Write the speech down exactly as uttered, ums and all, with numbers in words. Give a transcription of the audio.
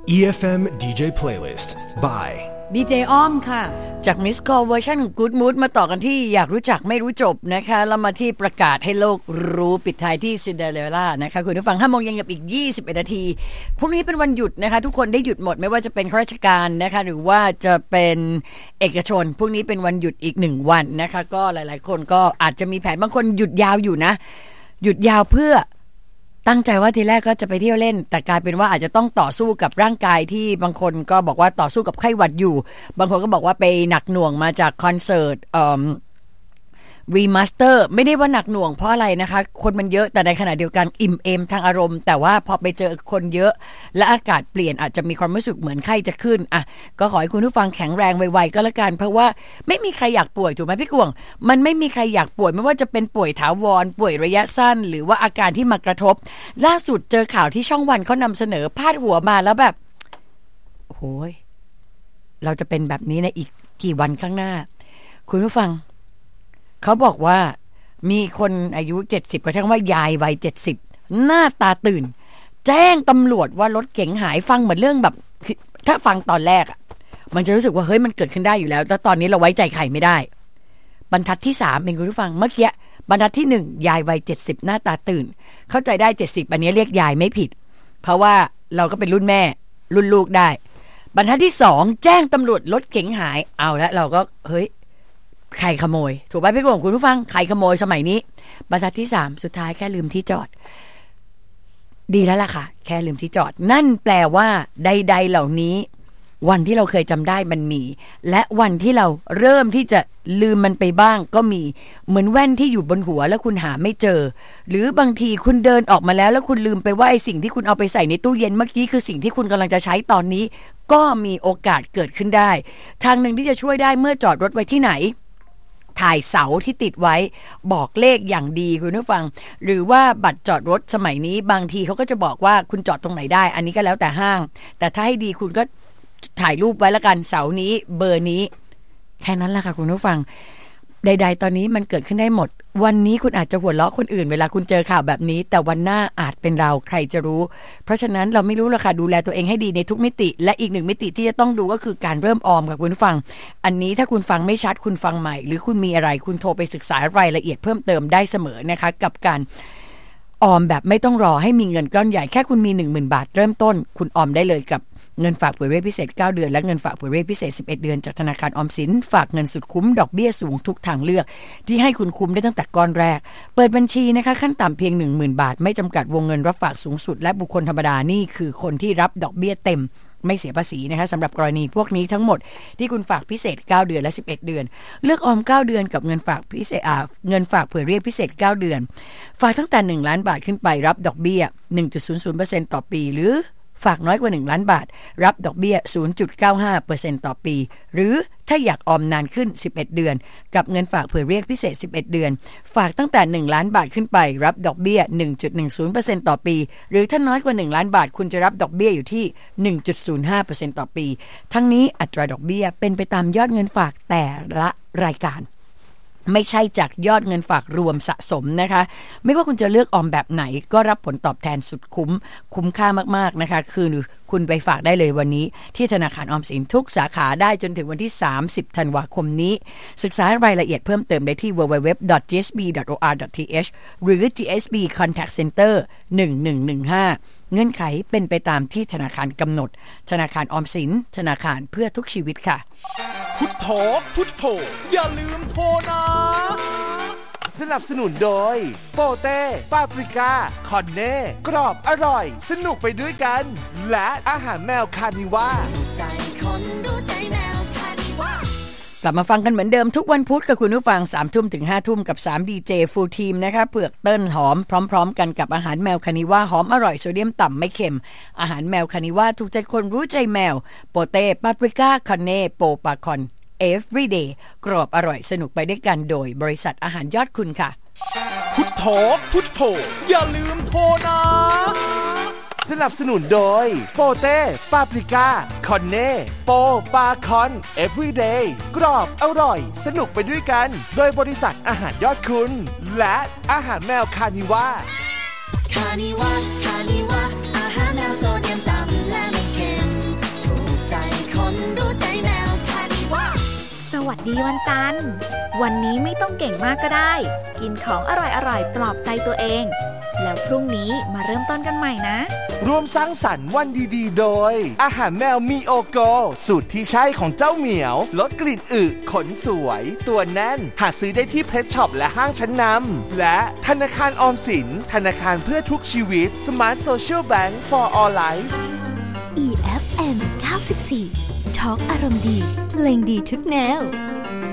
อี เอฟ เอ็ม ดี เจ Playlist by ดี เจ อ้อมค่ะจาก Miss Call เวอร์ชันของ Good Mood มาต่อกันที่อยากรู้จักไม่รู้จบนะคะแล้วมาที่ประกาศให้โลกรู้ปิดท้ายที่ Cinderella นะคะคุณผู้ฟังห้าโมงเย็นกับอีกยี่สิบเอ็ดนาทีพรุ่งนี้เป็นวันหยุดนะคะทุกคนได้หยุดหมดไม่ว่าจะเป็นข้าราชการนะคะหรือว่าจะเป็นเอกชนพรุ่งนี้เป็นวันหยุดอีกหนึ่งวันนะคะก็หลายๆคนก็อาจจะมีแผนบางคนหยุดยาวอยู่นะหยุดยาวเพื่อตั้งใจว่าทีแรกก็จะไปเที่ยวเล่นแต่กลายเป็นว่าอาจจะต้องต่อสู้กับร่างกายที่บางคนก็บอกว่าต่อสู้กับไข้หวัดอยู่บางคนก็บอกว่าไปหนักหน่วงมาจากคอนเสิร์ตเอ่อรีมาสเตอร์ไม่ได้ว่าหนักหน่วงเพราะอะไรนะคะคนมันเยอะแต่ในขณะเดียวกันอิ่มเอมทางอารมณ์แต่ว่าพอไปเจอคนเยอะและอากาศเปลี่ยนอาจจะมีความรู้สึกเหมือนไข้จะขึ้นอ่ะก็ขอให้คุณผู้ฟังแข็งแรงไวๆก็แล้วกันเพราะว่าไม่มีใครอยากป่วยถูกไหมพี่กวงมันไม่มีใครอยากป่วยไม่ว่าจะเป็นป่วยถาวรป่วยระยะสั้นหรือว่าอาการที่มากระทบล่าสุดเจอข่าวที่ช่องวันเขานำเสนอพาดหัวมาแล้วแบบโอ้ยเราจะเป็นแบบนี้ในอีกกี่วันข้างหน้าคุณผู้ฟังเขาบอกว่ามีคนอายุเจ็ดสิบก็ใช้คำว่ายายวัยเจ็ดสิบหน้าตาตื่นแจ้งตำรวจว่ารถเก๋งหายฟังเหมือนเรื่องแบบถ้าฟังตอนแรกอ่ะมันจะรู้สึกว่าเฮ้ยมันเกิดขึ้นได้อยู่แล้วแต่ตอนนี้เราไว้ใจใครไม่ได้บรรทัดที่สามเป็นคุณผู้ฟังเมื่อกี้บรรทัดที่หนึ่งยายวัยเจ็ดสิบหน้าตาตื่นเข้าใจได้เจ็ดสิบอันนี้เรียกยายไม่ผิดเพราะว่าเราก็เป็นรุ่นแม่รุ่นลูกได้บรรทัดที่สองแจ้งตำรวจรถเก๋งหายเอาละเราก็เฮ้ยใครขโมยถูกไหมพี่กวงคุณผู้ฟังใครขโมยสมัยนี้บรรทัดที่สามสุดท้ายแค่ลืมที่จอดดีแล้วล่ะค่ะแค่ลืมที่จอดนั่นแปลว่าใดๆเหล่านี้วันที่เราเคยจำได้มันมีและวันที่เราเริ่มที่จะลืมมันไปบ้างก็มีเหมือนแว่นที่อยู่บนหัวแล้วคุณหาไม่เจอหรือบางทีคุณเดินออกมาแล้วแล้วคุณลืมไปว่าไอ้สิ่งที่คุณเอาไปใส่ในตู้เย็นเมื่อกี้คือสิ่งที่คุณกำลังจะใช้ตอนนี้ก็มีโอกาสเกิดขึ้นได้ทางหนึ่งที่จะช่วยได้เมื่อจอดรถไว้ที่ไหนถ่ายเสาที่ติดไว้บอกเลขอย่างดีคุณผู้ฟังหรือว่าบัตรจอดรถสมัยนี้บางทีเขาก็จะบอกว่าคุณจอดตรงไหนได้อันนี้ก็แล้วแต่ห้างแต่ถ้าให้ดีคุณก็ถ่ายรูปไว้ละกันเสานี้เบอร์นี้แค่นั้นแหละค่ะคุณผู้ฟังใดๆตอนนี้มันเกิดขึ้นได้หมดวันนี้คุณอาจจะหัวเราะคนอื่นเวลาคุณเจอข่าวแบบนี้แต่วันหน้าอาจเป็นเราใครจะรู้เพราะฉะนั้นเราไม่รู้หรอกค่ะดูแลตัวเองให้ดีในทุกมิติและอีกหนึ่งมิติที่จะต้องดูก็คือการเริ่มออมกับคุณผู้ฟังอันนี้ถ้าคุณฟังไม่ชัดคุณฟังใหม่หรือคุณมีอะไรคุณโทรไปศึกษารายละเอียดเพิ่มเติมได้เสมอนะคะกับการออมแบบไม่ต้องรอให้มีเงินก้อนใหญ่แค่คุณมี หนึ่งหมื่น บาทเริ่มต้นคุณออมได้เลยกับเงินฝากเผื่อเรทพิเศษเก้าเดือนและเงินฝากเผื่อเรทพิเศษสิบเอ็ดเดือนจากธนาคารออมสินฝากเงินสุดคุ้มดอกเบี้ยสูงทุกทางเลือกที่ให้คุณคุ้มได้ตั้งแต่ก้อนแรกเปิดบัญชีนะคะขั้นต่ำเพียง หนึ่งหมื่น บาทไม่จำกัดวงเงินรับฝากสูงสุดและบุคคลธรรมดานี่คือคนที่รับดอกเบี้ยเต็มไม่เสียภาษีนะคะสำหรับกรณีพวกนี้ทั้งหมดที่คุณฝากพิเศษเก้าเดือนและสิบเอ็ดเดือนเลือกออมเก้าเดือนกับเงินฝากพิเศษอ่าเงินฝากเผื่อเรียกพิเศษเก้าเดือนฝากตั้งแต่หนึ่งล้านบาทขึ้นไปรับดอกเบี้ย หนึ่งจุดศูนย์ศูนย์เปอร์เซ็นต์ ต่อปีหรือฝากน้อยกว่าหนึ่งล้านบาทรับดอกเบี้ย ศูนย์จุดเก้าห้าเปอร์เซ็นต์ ต่อปีหรือถ้าอยากออมนานขึ้นสิบเอ็ดเดือนกับเงินฝากเผื่อเรียกพิเศษสิบเอ็ดเดือนฝากตั้งแต่หนึ่งล้านบาทขึ้นไปรับดอกเบี้ย หนึ่งจุดหนึ่งศูนย์เปอร์เซ็นต์ ต่อปีหรือถ้าน้อยกว่าหนึ่งล้านบาทคุณจะรับดอกเบี้ยอยู่ที่ หนึ่งจุดศูนย์ห้าเปอร์เซ็นต์ ต่อปีทั้งนี้อัตราดอกเบี้ยเป็นไปตามยอดเงินฝากแต่ละรายการไม่ใช่จากยอดเงินฝากรวมสะสมนะคะไม่ว่าคุณจะเลือกออมแบบไหนก็รับผลตอบแทนสุดคุ้มคุ้มค่ามากๆนะคะคือคุณไปฝากได้เลยวันนี้ที่ธนาคารออมสินทุกสาขาได้จนถึงวันที่สามสิบธันวาคมนี้ศึกษารายละเอียดเพิ่มเติมได้ที่ ดับเบิลยู ดับเบิลยู ดับเบิลยู ดอท จี เอส บี ดอท โอ อาร์ ดอท ที เอช หรือ จี เอส บี Contact Center หนึ่งหนึ่งหนึ่งห้าเงื่อนไขเป็นไปตามที่ธนาคารกำหนดธนาคารออมสินธนาคารเพื่อทุกชีวิตค่ะพุทโธพุทโธอย่าลืมโทรนะสนับสนุนโดยโปเต้ปาปริก้าคอนเน่กรอบอร่อยสนุกไปด้วยกันและอาหารแมวคานิว่าใจคนรู้ใจแมวคานิว่ากลับมาฟังกันเหมือนเดิมทุกวันพุธกับคุณผู้ฟัง สามทุ่มถึงห้าทุ่มกับสาม ดี เจ Full Team นะคะเปลือกเติ้ลหอมพร้อมๆกันกับอาหารแมวคานิว่าหอมอร่อยโซเดียมต่ำไม่เค็มอาหารแมวคานิว่าถูกใจคนรู้ใจแมวโปเต้ปาปริก้าคอนเน่โปปาคอน Everyday กรอบอร่อยสนุกไปด้วยกันโดยบริษัทอาหารยอดคุณค่ะพุทโธพุทโธอย่าลืมโทรนะสนับสนุนโดยโปเต้ปาปริก้าคอนเน่โปปาคอน Everyday กรอบอร่อยสนุกไปด้วยกันโดยบริษัทอาหารยอดคุณและอาหารแมวคานิว่าคานิว่าคานิว่าอาหารแมวโซเดียมต่ำและไม่เค็มดีวันจันทร์วันนี้ไม่ต้องเก่งมากก็ได้กินของอร่อยๆปลอบใจตัวเองแล้วพรุ่งนี้มาเริ่มต้นกันใหม่นะร่วมสร้างสรรค์วันดีๆโดยอาหารแมวมีโอโกสูตรที่ใช่ของเจ้าเหมียวลดกลิ่นอึขนสวยตัวแน่นหาซื้อได้ที่เพชรช็อปและห้างชั้นนำและธนาคารออมสินธนาคารเพื่อทุกชีวิต Smart Social Bank for All Life อี เอฟ เอ็ม เก้าสิบสี่ ทอล์กอารมณ์ดีเพลงดีทุกแนว